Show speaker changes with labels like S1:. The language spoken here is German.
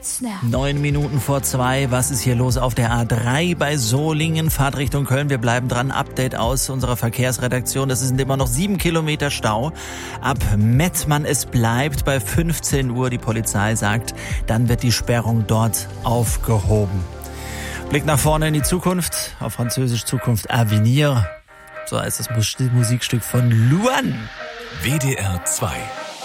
S1: Metzner.
S2: 9 Minuten vor 2. Was ist hier los auf der A3 bei Solingen? Fahrtrichtung Köln. Wir bleiben dran. Update aus unserer Verkehrsredaktion. Es sind immer noch 7 Kilometer Stau. Ab Mettmann, es bleibt bei 15 Uhr. Die Polizei sagt, dann wird die Sperrung dort aufgehoben. Blick nach vorne in die Zukunft. Auf Französisch Zukunft Avenir. So heißt das Musikstück von Luan.
S3: WDR 2